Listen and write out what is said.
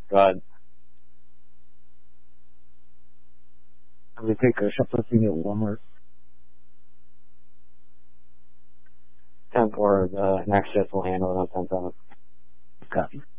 Go ahead. I'm going to take a shop thing at Walmart. 10-4, the next shift will handle it on 10-7. Copy.